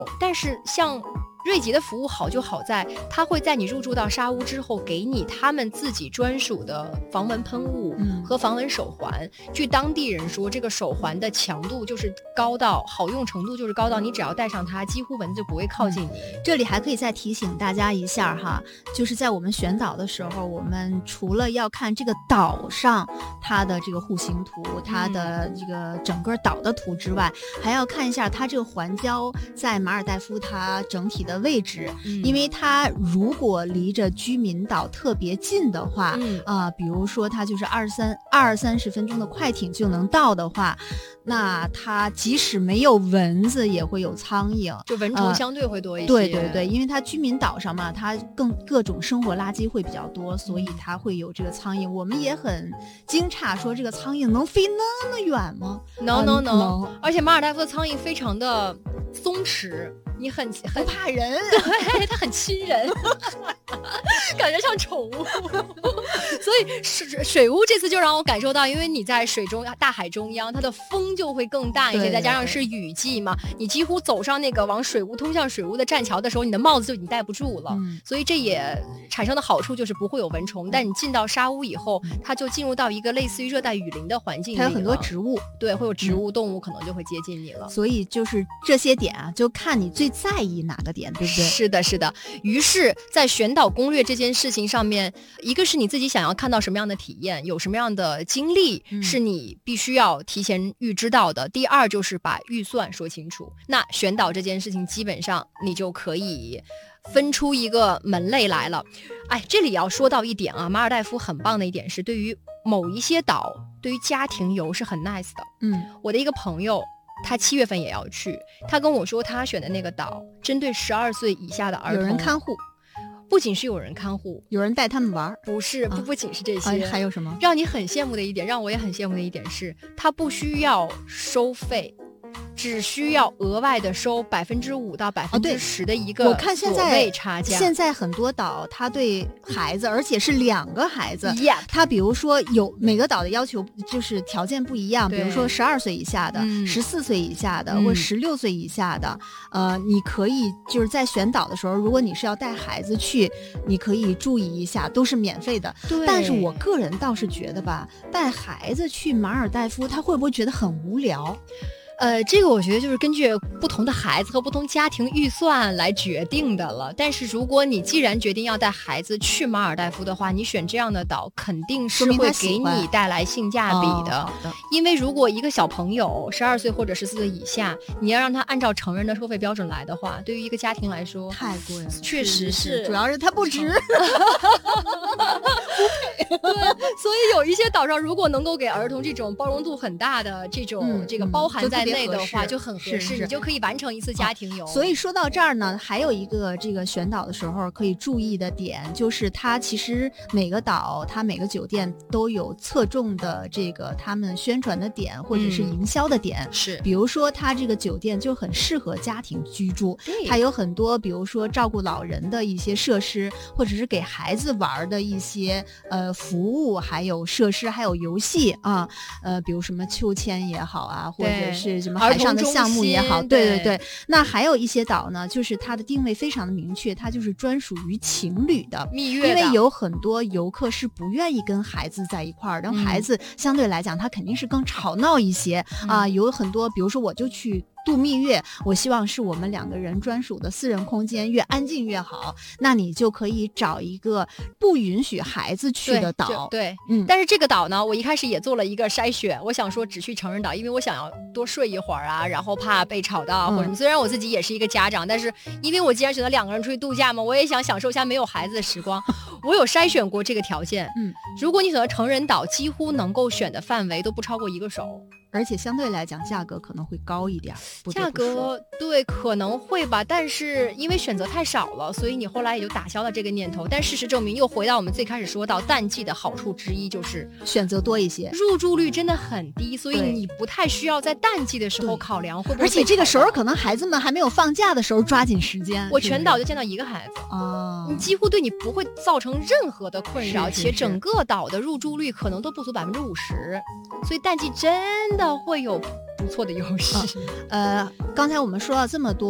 但是像瑞吉的服务好就好在，它会在你入住到沙屋之后，给你他们自己专属的防蚊喷雾和防蚊手环。据当地人说，这个手环的强度就是高到好用程度就是高到你只要戴上它，几乎蚊子就不会靠近你。 这里还可以再提醒大家一下哈，就是在我们选岛的时候，我们除了要看这个岛上它的这个户型图，它的这个整个岛的图之外，还要看一下它这个环礁在马尔代夫它整体的位置，因为它如果离着居民岛特别近的话，比如说它就是20-30分钟的快艇就能到的话，那它即使没有蚊子也会有苍蝇， 就蚊虫相对会多一些。 对对对，因为它居民岛上嘛，它各种生活垃圾会比较多，所以它会有这个苍蝇。我们也很惊诧，说这个苍蝇能飞那么远吗？ 能，而且马尔代夫的苍蝇非常的松弛，你很不怕人， 对，它很亲人，感觉像宠物。所以水屋这次就让我感受到，因为你在大海中央，它的风就会更大一些，再加上是雨季嘛，你几乎走上那个往水屋通向水屋的栈桥的时候，你的帽子就已经戴不住了。所以这也产生的好处就是不会有蚊虫，但你进到沙屋以后，它就进入到一个类似于热带雨林的环境里了， 它有很多植物， 对，会有植物、动物可能就会接近你了。 所以就是这些点啊，就看你最在意哪个点，对不对？ 是的，是的。于是在选岛攻略这件事情上面，一个是你自己想要看到什么样的体验，有什么样的经历是你必须要提前预知到的。第二就是把预算说清楚。那选岛这件事情基本上你就可以分出一个门类来了。这里要说到一点啊，马尔代夫很棒的一点是，对于某一些岛，对于家庭游是很 nice 的。我的一个朋友他7月份也要去，他跟我说他选的那个岛针对12岁以下的儿童有人看护， 不仅是有人看护， 有人带他们玩， 不仅是这些， 还有什么让你很羡慕的一点，让我也很羡慕的一点是，他不需要收费，只需要额外的收5%到10%的一个我看所谓差价。 现在很多岛他对孩子，而且是2个孩子， 他比如说有每个岛的要求就是条件不一样，比如说12岁以下的、14岁以下的，或者16岁以下的，你可以就是在选岛的时候，如果你是要带孩子去，你可以注意一下，都是免费的。但是我个人倒是觉得吧，带孩子去马尔代夫，他会不会觉得很无聊？ 这个我觉得就是根据不同的孩子和不同家庭预算来决定的了。但是如果你既然决定要带孩子去马尔代夫的话，你选这样的岛肯定是会给你带来性价比的。因为如果一个小朋友12岁或者14岁以下，你要让他按照成人的收费标准来的话，对于一个家庭来说太贵了， 确实是， 主要是它不值。 对，所以有一些岛上如果能够给儿童这种包容度很大的这个包含在内的话，就很合适，你就可以完成一次家庭游。 所以说到这儿呢，还有一个这个选岛的时候可以注意的点，就是它其实每个岛它每个酒店都有侧重的这个他们宣传的点或者是营销的点， 是比如说它这个酒店就很适合家庭居住，它有很多比如说照顾老人的一些设施，或者是给孩子玩的一些服务，还有设施，还有游戏啊，比如什么秋千也好啊，或者是什么海上的项目也好，对。那还有一些岛呢，就是它的定位非常的明确，它就是专属于情侣的、 蜜月的， 因为有很多游客是不愿意跟孩子在一块儿，然后孩子相对来讲，他肯定是更吵闹一些啊。有很多，比如说我就去度蜜月，我希望是我们2个人专属的私人空间，越安静越好，那你就可以找一个不允许孩子去的岛。 对，但是这个岛呢，我一开始也做了一个筛选，我想说只去成人岛，因为我想要多睡一会儿啊，然后怕被吵到或者什么。虽然我自己也是一个家长，但是因为我既然选择2个人出去度假嘛，我也想享受一下没有孩子的时光。我有筛选过这个条件，如果你选择成人岛，几乎能够选的范围都不超过1个手。 而且相对来讲价格可能会高一点， 价格对可能会吧，但是因为选择太少了，所以你后来也就打消了这个念头。但事实证明，又回到我们最开始说到淡季的好处之一，就是选择多一些， 入住率真的很低，所以你不太需要在淡季的时候考量会不会。 而且这个时候可能孩子们还没有放假的时候，抓紧时间。 我全岛就见到1个孩子你几乎对你不会造成任何的困扰，且整个岛的入住率可能都不足50%，所以淡季真的会有不错的优势。 刚才我们说了这么多